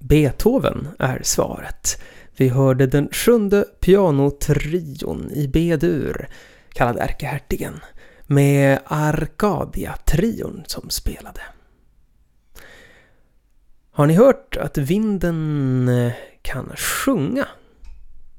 Beethoven är svaret. Vi hörde den 7:e pianotrion i B-dur, kallad Ärkehertigen, med Arcadia-trion som spelade. Har ni hört att vinden kan sjunga